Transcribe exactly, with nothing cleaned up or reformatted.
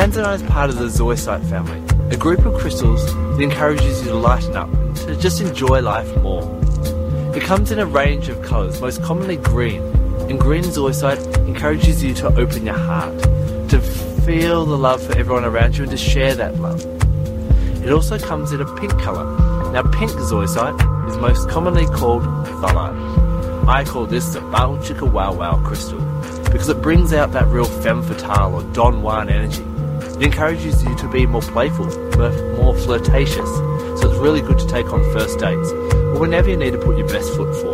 Tanzanite is part of the zoisite family, a group of crystals that encourages you to lighten up and to just enjoy life more. It comes in a range of colours, most commonly green, and green zoisite encourages you to open your heart, to feel the love for everyone around you and to share that love. It also comes in a pink colour. Now, pink zoisite is most commonly called phthalate. I call this the Bao Chicka Wow Wow crystal because it brings out that real femme fatale or Don Juan energy. It encourages you to be more playful, more flirtatious, so it's really good to take on first dates or whenever you need to put your best foot forward.